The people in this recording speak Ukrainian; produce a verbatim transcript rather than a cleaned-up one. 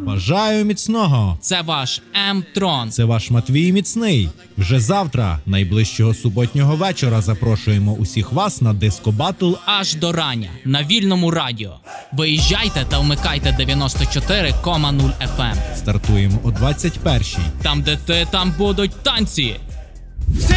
Бажаю міцного! Це ваш М-Трон. Це ваш Матвій Міцний. Вже завтра, найближчого суботнього вечора, запрошуємо усіх вас на диско-батл Аж до рання на Вільному радіо. Виїжджайте та вмикайте дев'яносто чотири кома нуль еф ем. Стартуємо о двадцять першій. Там, де ти, там будуть танці.